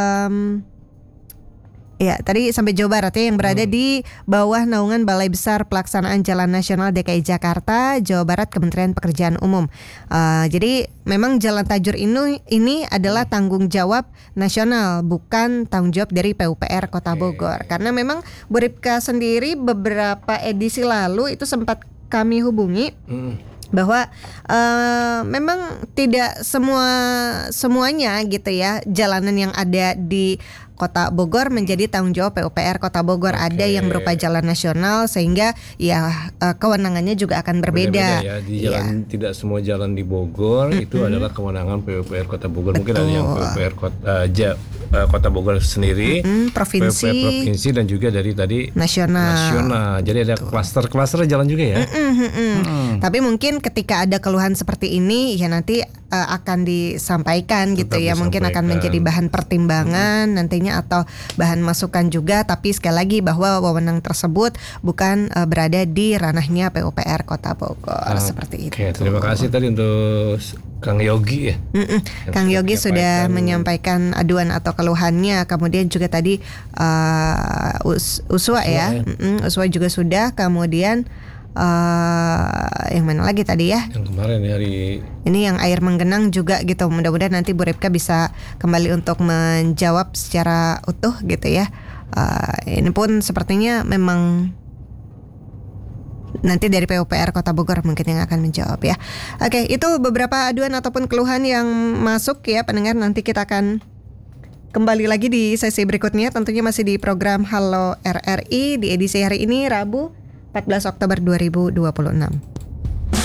Ya, tadi sampai Jawa Barat ya, yang berada di bawah naungan Balai Besar Pelaksanaan Jalan Nasional DKI Jakarta, Jawa Barat, Kementerian Pekerjaan Umum. Jadi memang Jalan Tajur ini adalah tanggung jawab nasional, bukan tanggung jawab dari PUPR Kota Bogor. Karena memang Bu Ripka sendiri beberapa edisi lalu itu sempat kami hubungi bahwa memang tidak semuanya gitu ya, jalanan yang ada di Kota Bogor menjadi tanggung jawab PUPR Kota Bogor. Ada yang berupa jalan nasional, sehingga ya kewenangannya juga akan berbeda ya. Di jalan, tidak semua jalan di Bogor itu adalah kewenangan PUPR Kota Bogor. Mungkin ada yang PUPR Kota Bogor sendiri, provinsi dan juga dari tadi nasional. Jadi ada klaster jalan juga ya. Tapi mungkin ketika ada keluhan seperti ini ya nanti akan disampaikan gitu ya. Mungkin akan menjadi bahan pertimbangan nantinya atau bahan masukan juga. Tapi sekali lagi bahwa wewenang tersebut bukan berada di ranahnya PUPR Kota Bogor. Seperti itu. Terima kasih tadi untuk Kang Yogi ya. Kang Yogi sudah menyampaikan aduan atau keluhannya. Kemudian juga tadi Uswa ya. Uswa juga sudah. Kemudian yang mana lagi tadi ya? Yang kemarin hari ini yang air menggenang juga gitu. Mudah-mudahan nanti Bu Ripka bisa kembali untuk menjawab secara utuh gitu ya. Ini pun sepertinya memang nanti dari PUPR Kota Bogor mungkin yang akan menjawab ya. Oke, itu beberapa aduan ataupun keluhan yang masuk ya pendengar. Nanti kita akan kembali lagi di sesi berikutnya, tentunya masih di program Halo RRI di edisi hari ini Rabu 14 Oktober 2026.